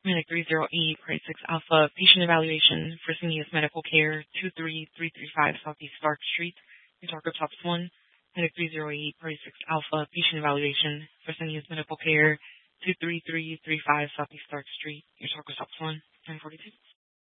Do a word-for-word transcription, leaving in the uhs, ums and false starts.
Clinic three zero eight, Price six Alpha, patient evaluation for Fresenius Medical Care, two three three three five Southeast Stark Street, Etobicoke Tops one. Clinic three zero eight, Price six Alpha, patient evaluation for Fresenius Medical Care, two three three three five Southeast Stark Street, Etobicoke Tops one, nine forty-two.